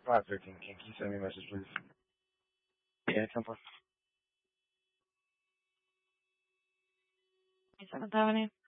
513. Can you send me a message, please? Yeah, 10-4. 7th Avenue.